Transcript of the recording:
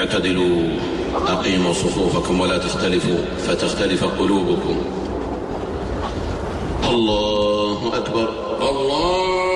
اعتدلوا أقيموا صفوفكم ولا تختلفوا فتختلف قلوبكم. الله أكبر. الله